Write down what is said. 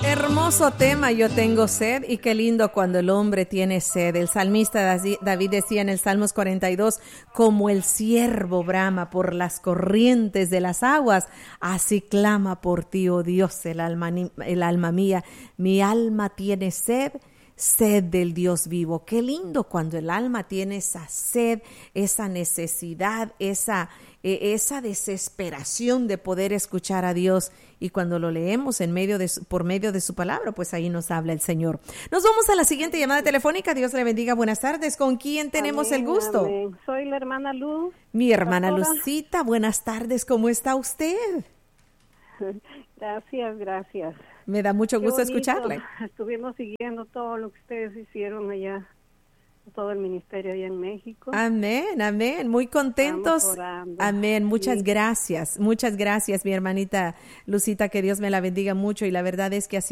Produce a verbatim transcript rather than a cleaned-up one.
Hermoso tema, yo tengo sed, y qué lindo cuando el hombre tiene sed. El salmista David decía en el Salmos cuarenta y dos, como el ciervo brama por las corrientes de las aguas, así clama por ti, oh Dios, el alma, el alma mía. Mi alma tiene sed, sed del Dios vivo. Qué lindo cuando el alma tiene esa sed, esa necesidad, esa, eh, esa desesperación de poder escuchar a Dios. Y cuando lo leemos en medio de su, por medio de su palabra, pues ahí nos habla el Señor. Nos vamos a la siguiente llamada telefónica. Dios le bendiga. Buenas tardes. ¿Con quién tenemos Amén, el gusto? Amén. Soy la hermana Luz. Mi hermana pastora. Lucita. Buenas tardes. ¿Cómo está usted? Gracias, gracias. Me da mucho Qué gusto bonito. escucharle. Estuvimos siguiendo todo lo que ustedes hicieron allá, todo el ministerio allá en México. Amén, amén. Muy contentos. Estamos orando. Amén. Muchas Sí. gracias. Muchas gracias, mi hermanita Lucita. Que Dios me la bendiga mucho. Y la verdad es que así